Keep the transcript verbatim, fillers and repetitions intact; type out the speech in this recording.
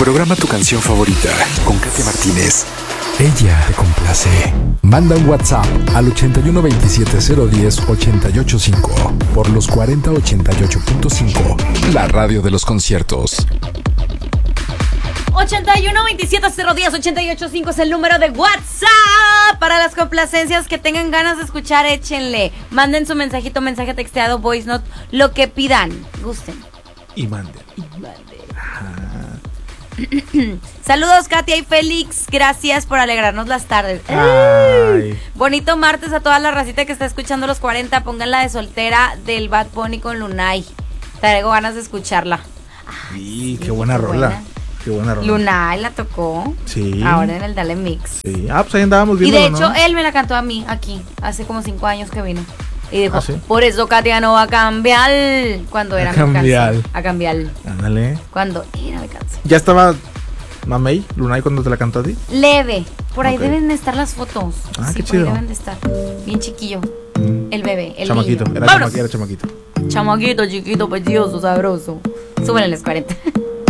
Programa tu canción favorita con Katia Martínez. Ella te complace. Manda un WhatsApp al ochenta y uno veintisiete cero diez ochenta y ocho cinco por los cuarenta ochenta y ocho punto cinco, la radio de los conciertos. ochenta y uno veintisiete cero diez ochenta y ocho cinco es el número de WhatsApp. Para las complacencias que tengan ganas de escuchar, échenle. Manden su mensajito, mensaje texteado, voice note, lo que pidan. Gusten. Y manden. Y manden. Saludos, Katia y Félix. Gracias por alegrarnos las tardes. Ay. Bonito martes a toda la racita que está escuchando los cuarenta. Pongan la de soltera del Bad Bunny con Lunay. Traigo ganas de escucharla. Ay, sí, qué buena qué rola. Buena. Qué buena rola. Lunay la tocó. Sí. Ahora en el Dale Mix. Sí. Ah, pues ahí andábamos viendo. Y de hecho, ¿no? él me la cantó a mí aquí. Hace como cinco años que vino. Y dijo, ¿Ah, sí? por eso Katia no va a cambiar. Cuando era A mi cambiar. canción. A cambiar. Ándale. Cuando era mi canción. Ya estaba Mamey, Lunay, cuando te la cantó a ti. Leve. Por ahí Okay. deben de estar las fotos. Ah, sí, qué por chido. ahí deben de estar. Bien chiquillo. Mm. El bebé, el Chamaquito. niño. Era, ¡Vámonos! chama- era chamaquito. Chamaquito, chiquito, precioso, sabroso. Súbele los cuarenta.